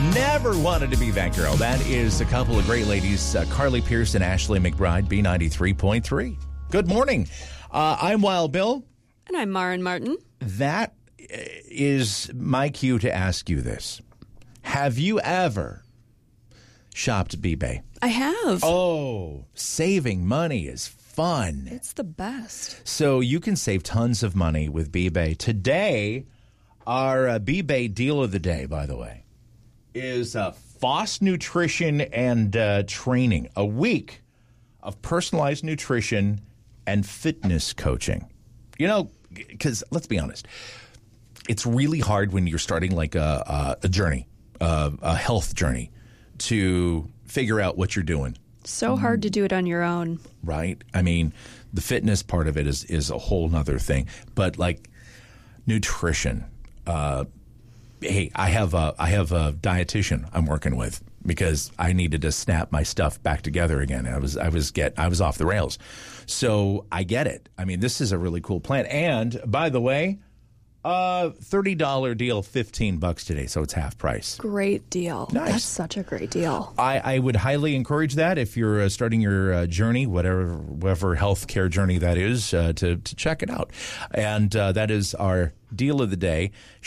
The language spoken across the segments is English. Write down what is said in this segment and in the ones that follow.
Never wanted to be that girl. That is a couple of great ladies, Carly Pearce and Ashley McBride, B93.3. Good morning. I'm Wild Bill. And I'm Maren Martin. That is my cue to ask you this. Have you ever shopped B-Bay? I have. Oh, saving money is fun. It's the best. So you can save tons of money with B-Bay. Today, our B-Bay deal of the day, by the way, is FOSS Nutrition and Training. A week of personalized nutrition and fitness coaching. You know, because let's be honest, it's really hard when you're starting like a journey, a health journey, to figure out what you're doing. So hard to do it on your own. Right? I mean, the fitness part of it is a whole nother thing. But like nutrition, hey, I have a dietitian I'm working with because I needed to snap my stuff back together again. I was off the rails. So I get it. I mean, this is a really cool plan. And by the way, $30 deal, $15 today, so it's half price. Great deal. Nice. That's such a great deal. I would highly encourage that if you're starting your journey, whatever healthcare journey that is, to check it out. And that is our deal of the day.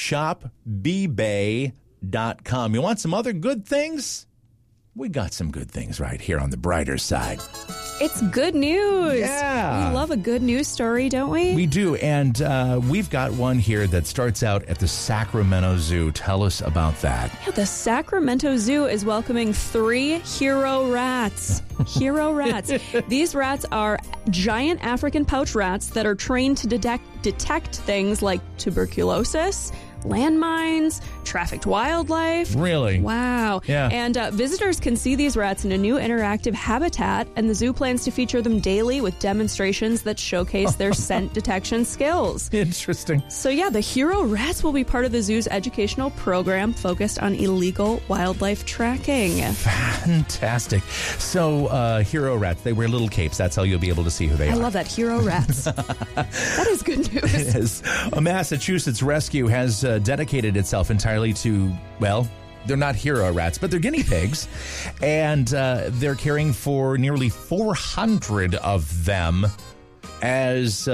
ShopBbay.com. You want some other good things? We got some good things right here on the brighter side. It's good news. Yeah. We love a good news story, don't we? We do, and we've got one here that starts out at the Sacramento Zoo. Tell us about that. Yeah, the Sacramento Zoo is welcoming 3 hero rats. Hero rats. These rats are giant African pouch rats that are trained to detect things like tuberculosis, landmines, trafficked wildlife. Really? Wow. Yeah. And visitors can see these rats in a new interactive habitat, and the zoo plans to feature them daily with demonstrations that showcase their scent detection skills. Interesting. So yeah, the hero rats will be part of the zoo's educational program focused on illegal wildlife tracking. Fantastic. So hero rats, they wear little capes. That's how you'll be able to see who they are. I love that. Hero rats. That is good news. It is. A Massachusetts rescue has dedicated itself entirely to, well, they're not hero rats, but they're guinea pigs. And they're caring for nearly 400 of them as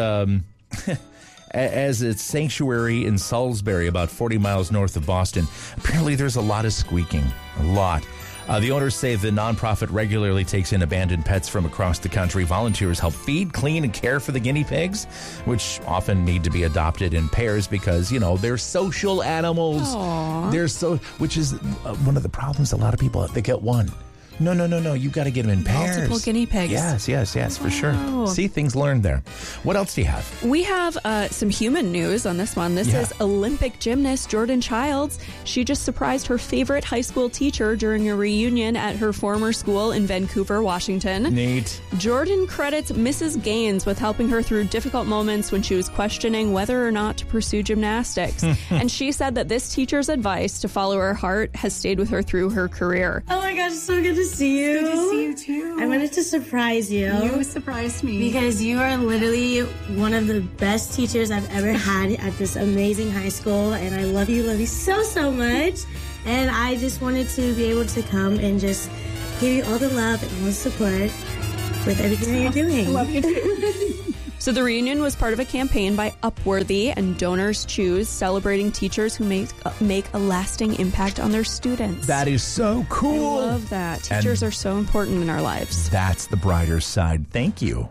as its sanctuary in Salisbury, about 40 miles north of Boston. Apparently there's a lot of squeaking. A lot. The owners say the nonprofit regularly takes in abandoned pets from across the country. Volunteers help feed, clean, and care for the guinea pigs, which often need to be adopted in pairs because, you know, they're social animals. Aww. Which is one of the problems. A lot of people, they get one. No. You got to get them in pairs. Multiple guinea pigs. Yes, for sure. See, things learned there. What else do you have? We have some human news on this one. This is Olympic gymnast Jordan Childs. She just surprised her favorite high school teacher during a reunion at her former school in Vancouver, Washington. Neat. Jordan credits Mrs. Gaines with helping her through difficult moments when she was questioning whether or not to pursue gymnastics. And she said that this teacher's advice to follow her heart has stayed with her through her career. Oh my gosh, so good to see you. Good to see you too. I wanted to surprise you. You surprised me. Because you are literally one of the best teachers I've ever had at this amazing high school. And I love you so much. And I just wanted to be able to come and just give you all the love and all the support with everything that you're doing. I love you too. So the reunion was part of a campaign by Upworthy and Donors Choose, celebrating teachers who make a lasting impact on their students. That is so cool. I love that. Teachers are so important in our lives. That's the brighter side. Thank you.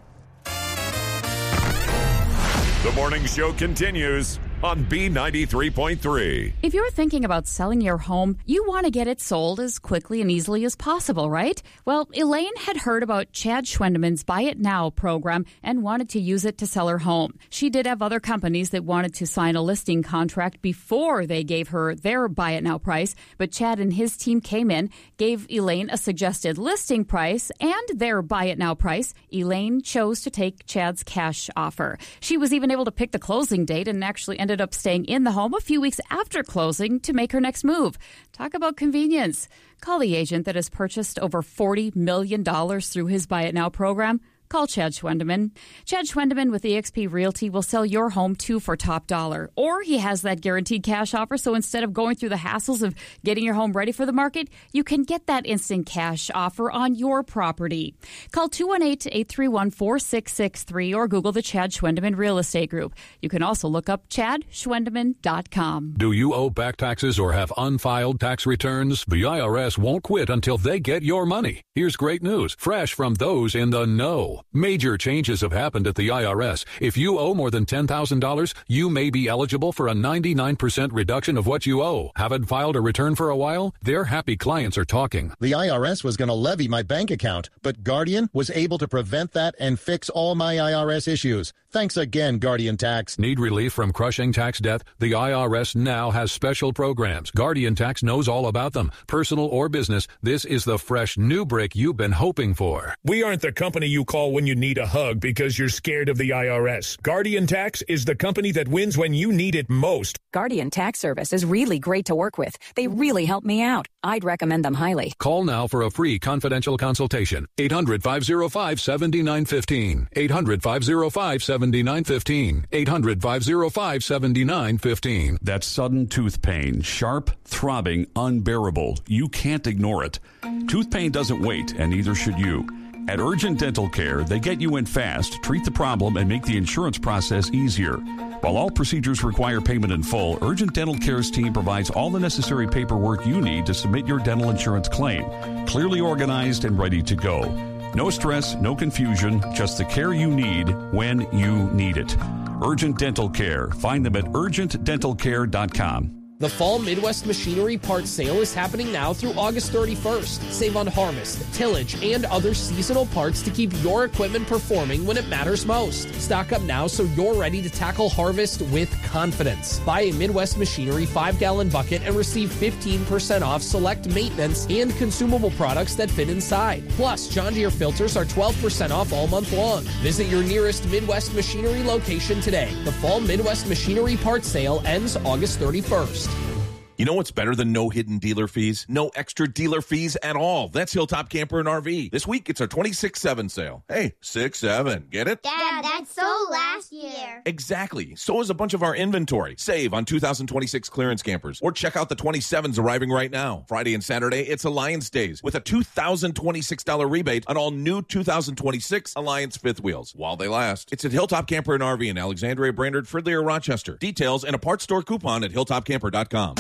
The morning show continues on B93.3. If you're thinking about selling your home, you want to get it sold as quickly and easily as possible, right? Well, Elaine had heard about Chad Schwendemann's Buy It Now program and wanted to use it to sell her home. She did have other companies that wanted to sign a listing contract before they gave her their Buy It Now price, but Chad and his team came in, gave Elaine a suggested listing price and their Buy It Now price. Elaine chose to take Chad's cash offer. She was even able to pick the closing date and actually ended up staying in the home a few weeks after closing to make her next move. Talk about convenience. Call the agent that has purchased over $40 million through his Buy It Now program. Call Chad Schwendeman. Chad Schwendeman with eXp Realty will sell your home too for top dollar. Or he has that guaranteed cash offer, so instead of going through the hassles of getting your home ready for the market, you can get that instant cash offer on your property. Call 218-831-4663 or Google the Chad Schwendeman Real Estate Group. You can also look up ChadSchwendeman.com. Do you owe back taxes or have unfiled tax returns? The IRS won't quit until they get your money. Here's great news, fresh from those in the know. Major changes have happened at the IRS. If you owe more than $10,000, you may be eligible for a 99% reduction of what you owe. Haven't filed a return for a while? Their happy clients are talking. The IRS was going to levy my bank account, but Guardian was able to prevent that and fix all my IRS issues. Thanks again, Guardian Tax. Need relief from crushing tax debt? The IRS now has special programs. Guardian Tax knows all about them. Personal or business, this is the fresh new brick you've been hoping for. We aren't the company you call when you need a hug because you're scared of the IRS. Guardian Tax is the company that wins when you need it most. Guardian Tax Service is really great to work with. They really help me out. I'd recommend them highly. Call now for a free confidential consultation. 800-505-7915. 800-505-7915. 800-505-7915. That's sudden tooth pain. Sharp, throbbing, unbearable. You can't ignore it. Tooth pain doesn't wait, and neither should you. At Urgent Dental Care, they get you in fast, treat the problem, and make the insurance process easier. While all procedures require payment in full, Urgent Dental Care's team provides all the necessary paperwork you need to submit your dental insurance claim. Clearly organized and ready to go. No stress, no confusion, just the care you need when you need it. Urgent Dental Care. Find them at urgentdentalcare.com. The Fall Midwest Machinery Parts Sale is happening now through August 31st. Save on harvest, tillage, and other seasonal parts to keep your equipment performing when it matters most. Stock up now so you're ready to tackle harvest with confidence. Buy a Midwest Machinery 5-gallon bucket and receive 15% off select maintenance and consumable products that fit inside. Plus, John Deere filters are 12% off all month long. Visit your nearest Midwest Machinery location today. The Fall Midwest Machinery Parts Sale ends August 31st. You know what's better than no hidden dealer fees? No extra dealer fees at all. That's Hilltop Camper and RV. This week, it's our 26/7 sale. Hey, 6/7. Get it? Dad, that's so last year. Exactly. So is a bunch of our inventory. Save on 2026 clearance campers. Or check out the 27s arriving right now. Friday and Saturday, it's Alliance Days with a $2,026 rebate on all new 2026 Alliance fifth wheels while they last. It's at Hilltop Camper and RV in Alexandria, Brainerd, Fridley, or Rochester. Details and a parts store coupon at hilltopcamper.com.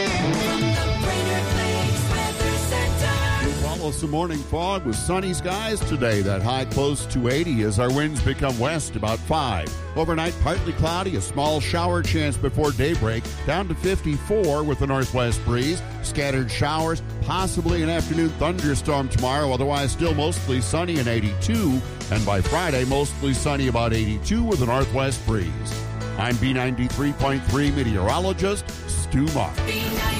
Follow some morning fog with sunny skies today. That high close to 80 as our winds become west about 5. Overnight, partly cloudy, a small shower chance before daybreak, down to 54 with a northwest breeze. Scattered showers, possibly an afternoon thunderstorm tomorrow, otherwise still mostly sunny and 82. And by Friday, mostly sunny about 82 with a northwest breeze. I'm B93.3 meteorologist Stu Mark.